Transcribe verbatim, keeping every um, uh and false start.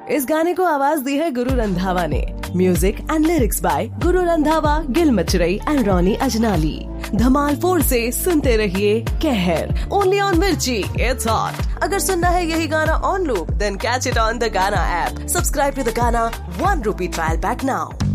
इस गाने को आवाज दी है गुरु रंधावा ने। Music and lyrics by Guru Randhawa, Gill मचरई and Ronnie अजनाली। Dhamaal four से सुनते रहिए कहर, ओनली ऑन मिर्ची, इट्स हॉट। अगर सुनना है यही गाना on loop, then catch it on the गाना ऐप। सब्सक्राइब टू द गाना, one rupee trial pack now.